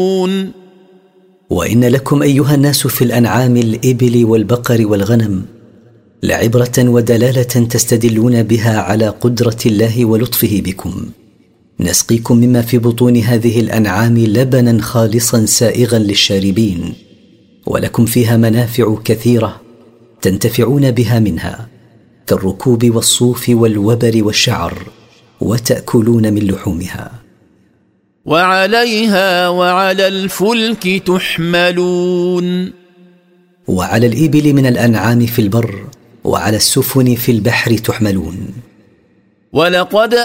وإن لكم أيها الناس في الأنعام الإبل والبقر والغنم لعبرة ودلالة تستدلون بها على قدرة الله ولطفه بكم. نسقيكم مما في بطون هذه الأنعام لبنا خالصا سائغا للشاربين، ولكم فيها منافع كثيرة تنتفعون بها منها، كالركوب والصوف والوبر والشعر، وتأكلون من لحومها. وعليها وعلى الفلك تحملون. وعلى الإبل من الأنعام في البر، وعلى السفن في البحر تحملون. ولقد